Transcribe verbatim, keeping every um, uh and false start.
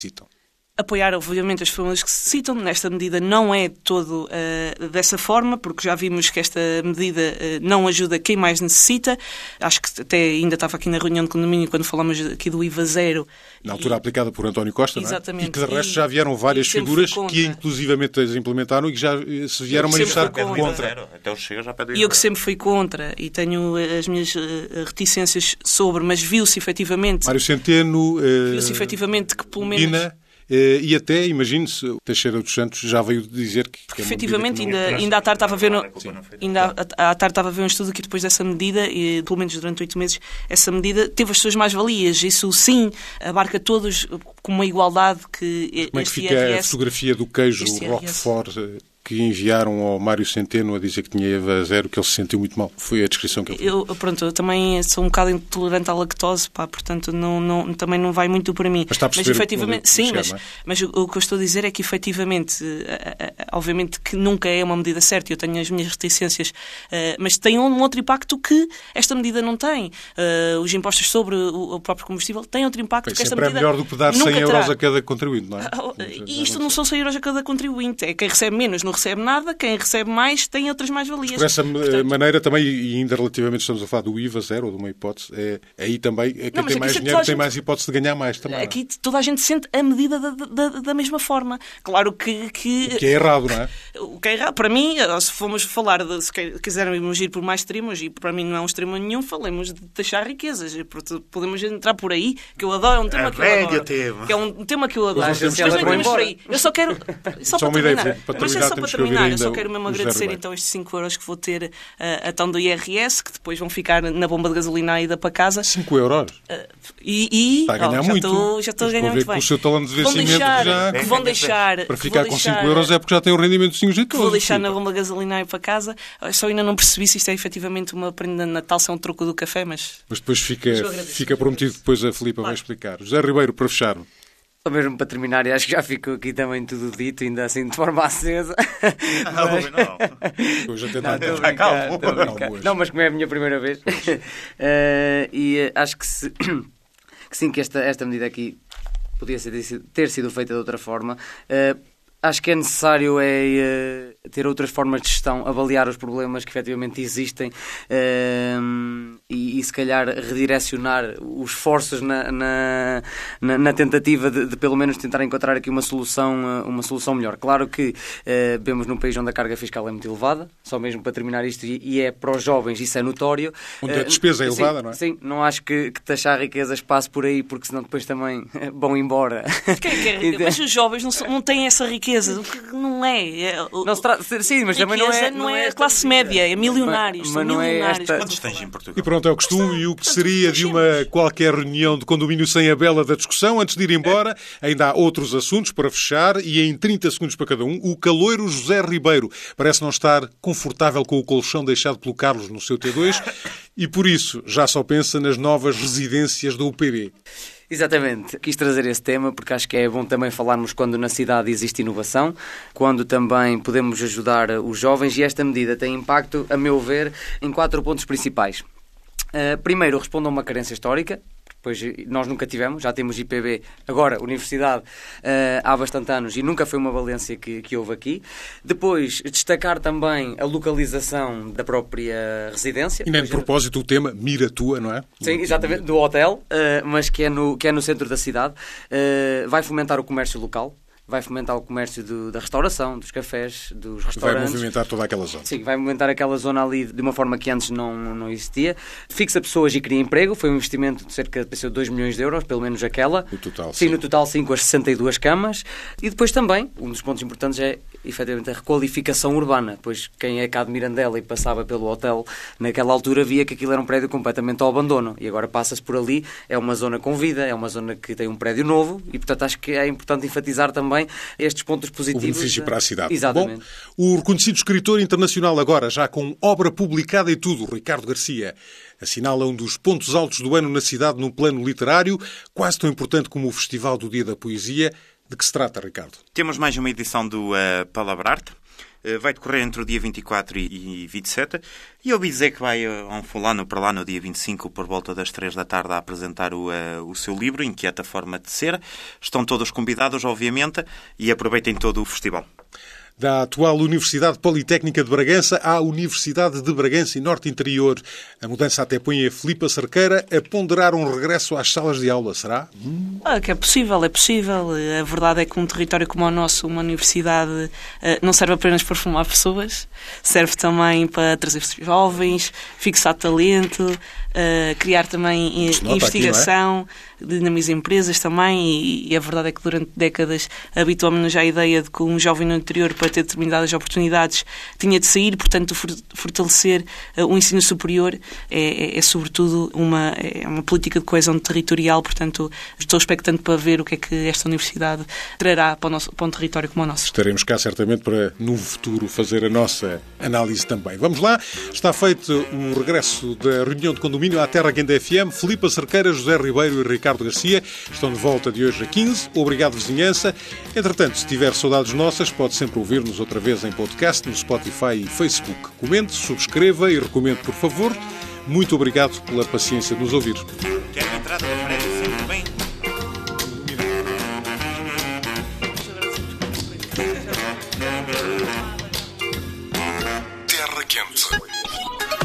citam? Apoiar, obviamente, as famílias que se citam. Nesta medida não é de todo uh, dessa forma, porque já vimos que esta medida uh, não ajuda quem mais necessita. Acho que até ainda estava aqui na reunião de condomínio quando falamos aqui do I V A zero. Na altura e... aplicada por António Costa, exatamente. Não é? E que de resto já vieram várias figuras que inclusivamente as implementaram e que já se vieram manifestar contra. contra. Até o Chega já pede. E eu que sempre fui contra e tenho as minhas uh, reticências sobre, mas viu-se efetivamente... Mário Centeno... Uh... Viu-se efetivamente que pelo menos... Ina... E até, imagine-se, o Teixeira dos Santos já veio dizer que... Porque, efetivamente, ainda, ainda à tarde estava a ver... No, ainda à, à tarde estava a ver um estudo que depois dessa medida, e pelo menos durante oito meses, essa medida teve as suas mais-valias. Isso, sim, abarca todos com uma igualdade que... Como é que fica I R S, a fotografia do queijo Roquefort que enviaram ao Mário Centeno a dizer que tinha I V A zero, que ele se sentiu muito mal? Foi a descrição que ele fez. Eu, pronto, eu também sou um bocado intolerante à lactose, pá, portanto não, não, também não vai muito para mim. Mas está a perceber, mas efetivamente, sim, chegar, mas, é? mas o, o que eu estou a dizer é que efetivamente, obviamente que nunca é uma medida certa, eu tenho as minhas reticências, mas tem um outro impacto que esta medida não tem. Os impostos sobre o próprio combustível têm outro impacto Bem, que esta medida medida é melhor do que dar cem euros a cada contribuinte, não é? E isto não são cem euros a cada contribuinte, é quem recebe menos não recebe nada, quem recebe mais tem outras mais-valias. Por essa Portanto, maneira também, e ainda relativamente estamos a falar do I V A zero, ou de uma hipótese, é, aí também é quem não, tem mais dinheiro tem gente, mais hipótese de ganhar mais também. Aqui toda a gente sente a medida da, da, da mesma forma. Claro que, que... O que é errado, não é? O que é errado. Para mim, se formos falar, de, se quisermos ir por mais extremos, e para mim não é um extremo nenhum, falemos de taxar riquezas. Podemos entrar por aí, que eu adoro, é um tema é que eu adoro. Tema. Que é um tema que eu adoro. Mas, mas não vamos por aí. Eu só quero... Só, só para terminar. Ideia, para mas terminar, é só para terminar. Eu só quero mesmo agradecer então estes cinco euros que vou ter uh, a tão do I R S, que depois vão ficar na bomba de gasolina e ida para casa. cinco euros? Uh, e, e está a ganhar oh, muito. Já estou, já estou a ganhar muito bem. Com o seu talão de vencimento deixar, já... Que vão deixar... Para ficar com deixar, cinco euros é porque já tem o rendimento dos jeitosos. Vou deixar na bomba de gasolina e ir para casa. Eu só ainda não percebi se isto é efetivamente uma prenda de Natal, se é um troco do café, mas... Mas depois fica, fica prometido, depois a Filipa vai explicar. José Ribeiro, para fechar. Só mesmo para terminar, e acho que já ficou aqui também tudo dito, ainda assim de forma acesa. Não, mas... não. Hoje até não, não, calma, calma. Não, mas como é a minha primeira vez. uh, e uh, acho que, se, que sim, que esta, esta medida aqui podia ser, ter sido feita de outra forma. Uh, Acho que é necessário é, uh, ter outras formas de gestão, avaliar os problemas que efetivamente existem uh, e, e se calhar redirecionar os esforços na, na, na, na tentativa de, de pelo menos tentar encontrar aqui uma solução, uh, uma solução melhor. Claro que uh, vivemos num país onde a carga fiscal é muito elevada, só mesmo para terminar isto, e, e é para os jovens isso é notório. Onde a despesa uh, é elevada, sim, não é? Sim, não acho que, que taxar a riqueza passe por aí, porque senão depois também vão embora. Que, que, mas os jovens não, não têm essa riqueza. O que não é. é o, não se trata, sim, mas também não é. Não é a classe média, é milionários. Mas, mas não milionários. É esta... Quantos tens em Portugal? E pronto, é o costume e o que seria de uma qualquer reunião de condomínio sem a bela da discussão. Antes de ir embora, ainda há outros assuntos para fechar e em trinta segundos para cada um. O caloiro José Ribeiro parece não estar confortável com o colchão deixado pelo Carlos no seu T dois e por isso já só pensa nas novas residências da U P B. Exatamente. Quis trazer esse tema porque acho que é bom também falarmos quando na cidade existe inovação, quando também podemos ajudar os jovens, e esta medida tem impacto, a meu ver, em quatro pontos principais. Uh, primeiro, responde a uma carência histórica. Pois nós nunca tivemos, já temos I P B, agora Universidade, uh, há bastante anos, e nunca foi uma valência que, que houve aqui. Depois, destacar também a localização da própria residência. E nem de propósito o tema Mira Tua, não é? Sim, exatamente, do hotel, uh, mas que é, no, que é no centro da cidade. Uh, vai fomentar o comércio local. Vai fomentar o comércio do, da restauração, dos cafés, dos restaurantes. Vai movimentar toda aquela zona. Sim, vai movimentar aquela zona ali de uma forma que antes não, não existia. Fixa pessoas e cria emprego. Foi um investimento de cerca de dois milhões de euros, pelo menos aquela. No total, sim. Sim, no total sim, com as sessenta e duas camas. E depois também, um dos pontos importantes é, efetivamente, a requalificação urbana. Pois quem é cá de Mirandela e passava pelo hotel, naquela altura via que aquilo era um prédio completamente ao abandono. E agora passa-se por ali, é uma zona com vida, é uma zona que tem um prédio novo e, portanto, acho que é importante enfatizar também estes pontos positivos. O benefício para a cidade. Exatamente. Bom, o reconhecido escritor internacional agora, já com obra publicada e tudo, Ricardo Garcia, assinala um dos pontos altos do ano na cidade no plano literário, quase tão importante como o Festival do Dia da Poesia. De que se trata, Ricardo? Temos mais uma edição do uh, Palabrarte. Vai decorrer entre o dia vinte e quatro e vinte e sete. E ouvi dizer que vai um fulano para lá no dia vinte e cinco, por volta das três da tarde, a apresentar o, uh, o seu livro, Inquieta Forma de Ser. Estão todos convidados, obviamente, e aproveitem todo o festival. Da atual Universidade Politécnica de Bragança à Universidade de Bragança e Norte Interior. A mudança até põe a Filipa Cerqueira a ponderar um regresso às salas de aula, será? Hum. Ah, que é possível, é possível. A verdade é que um território como o nosso, uma universidade, não serve apenas para formar pessoas, serve também para trazer jovens, fixar talento, criar também investigação, aqui, é? dinamizar empresas também, e a verdade é que durante décadas habituámos-nos à ideia de que um jovem no interior, para ter determinadas oportunidades, tinha de sair. Portanto, fortalecer o ensino superior é, é, é sobretudo uma, é uma política de coesão territorial. Portanto, estou expectante para ver o que é que esta universidade trará para, o nosso, para um território como o nosso. Estaremos cá certamente para, no futuro, fazer a nossa análise também. Vamos lá, está feito o regresso da reunião de condomínio à Terra Quente F M. Filipa Cerqueira, José Ribeiro e Ricardo Garcia estão de volta de hoje a quinze. Obrigado, vizinhança. Entretanto, se tiver saudades nossas, pode sempre ouvir-nos outra vez em podcast, no Spotify e Facebook. Comente, subscreva e recomende, por favor. Muito obrigado pela paciência de nos ouvir. Quero entrar de sempre bem. Terra Quente.